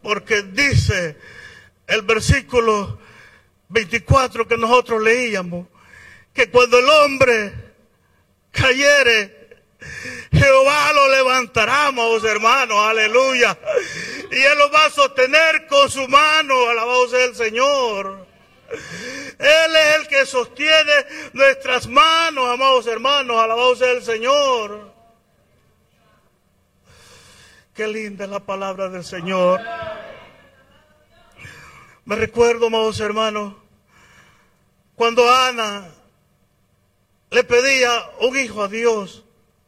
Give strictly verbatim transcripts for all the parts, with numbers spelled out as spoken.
Porque dice el versículo veinticuatro que nosotros leíamos, que cuando el hombre cayere, Jehová lo levantará, amados hermanos, aleluya. Y Él lo va a sostener con su mano, alabado sea el Señor. Él es el que sostiene nuestras manos, amados hermanos, alabado sea el Señor. Qué linda es la palabra del Señor. Me recuerdo, amados hermanos, cuando Ana le pedía un hijo a Dios.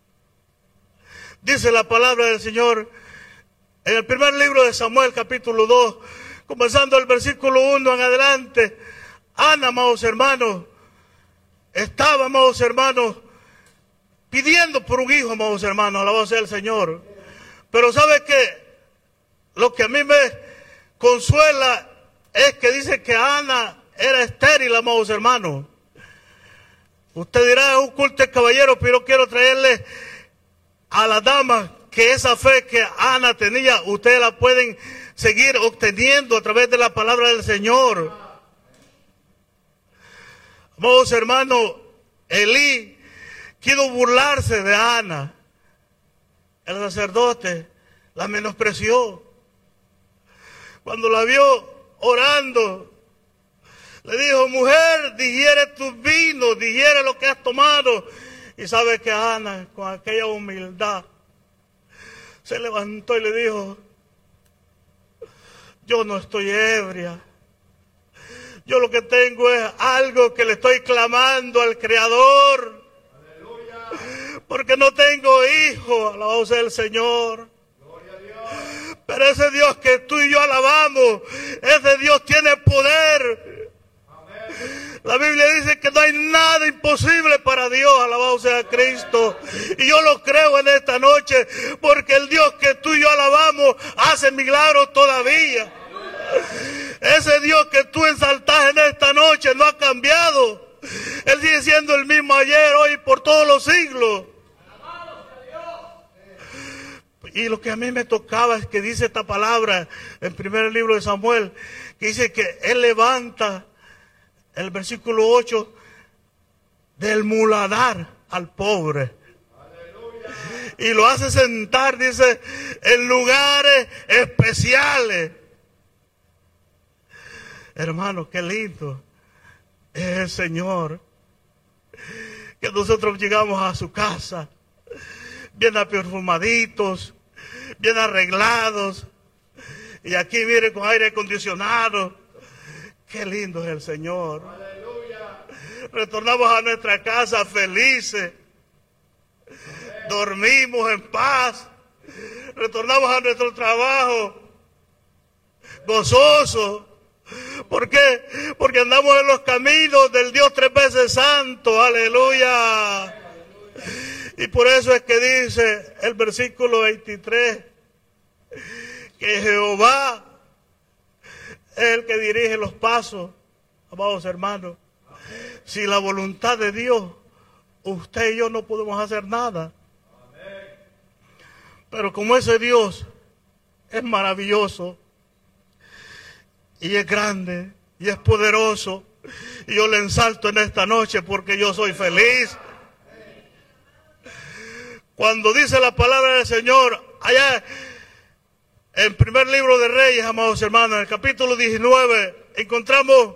Dice la palabra del Señor en el primer libro de Samuel, capítulo dos, comenzando el versículo uno en adelante. Ana, amados hermanos, estaba, amados hermanos, pidiendo por un hijo, amados hermanos, alabado sea el Señor. Pero ¿sabe qué? Lo que a mí me consuela es que dice que Ana era estéril, amados hermanos. Usted dirá, es un culto de caballero, pero yo quiero traerle a las damas que esa fe que Ana tenía, ustedes la pueden seguir obteniendo a través de la palabra del Señor. Amados hermanos, Elí quiso burlarse de Ana. El sacerdote la menospreció. Cuando la vio orando, le dijo, mujer, digiere tus vinos, digiere lo que has tomado. Y sabe que Ana, con aquella humildad, se levantó y le dijo, yo no estoy ebria. Yo lo que tengo es algo que le estoy clamando al Creador. Aleluya. Porque no tengo hijo, alabado sea el Señor. Gloria a Dios. Pero ese Dios que tú y yo alabamos, ese Dios tiene poder. Amén. La Biblia dice que no hay nada imposible para Dios, alabado sea Cristo. Y yo lo creo en esta noche, porque el Dios que tú y yo alabamos hace milagros todavía. Ese Dios que tú exaltas en esta noche no ha cambiado. Él sigue siendo el mismo ayer, hoy y por todos los siglos. Y lo que a mí me tocaba es que dice esta palabra en primer libro de Samuel, que dice que Él levanta, el versículo ocho, del muladar al pobre. Aleluya. Y lo hace sentar, dice, en lugares especiales. Hermano, qué lindo es el Señor. Que nosotros llegamos a su casa, bien perfumaditos, bien arreglados. Y aquí, mire, con aire acondicionado. Qué lindo es el Señor. Aleluya. Retornamos a nuestra casa felices. Amén. Dormimos en paz. Retornamos a nuestro trabajo gozosos. ¿Por qué? Porque andamos en los caminos del Dios tres veces santo. Aleluya. Aleluya. Y por eso es que dice el versículo veintitrés que Jehová es el que dirige los pasos, amados hermanos. Amén. Sin la voluntad de Dios, usted y yo no podemos hacer nada. Amén. Pero como ese Dios es maravilloso, y es grande, y es poderoso, y yo le ensalto en esta noche porque yo soy feliz. Cuando dice la palabra del Señor, allá en primer libro de Reyes, amados hermanos, en el capítulo diecinueve, encontramos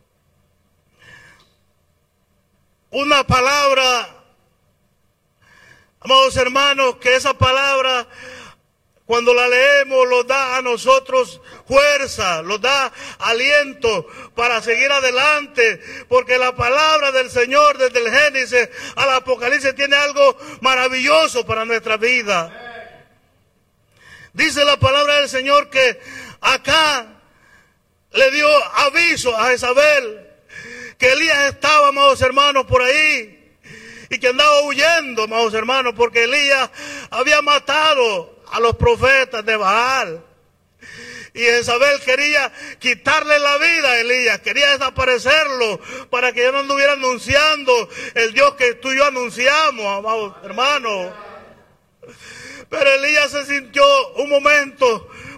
una palabra, amados hermanos, que esa palabra, cuando la leemos, nos da a nosotros fuerza, nos da aliento para seguir adelante, porque la palabra del Señor desde el Génesis al Apocalipsis tiene algo maravilloso para nuestra vida. Dice la palabra del Señor que acá le dio aviso a Jezabel que Elías estaba, amados hermanos, por ahí, y que andaba huyendo, amados hermanos, porque Elías había matado a los profetas de Baal. Y Jezabel quería quitarle la vida a Elías, quería desaparecerlo para que ya no anduviera anunciando el Dios que tú y yo anunciamos, amados hermanos. Pero Elías se sintió un momento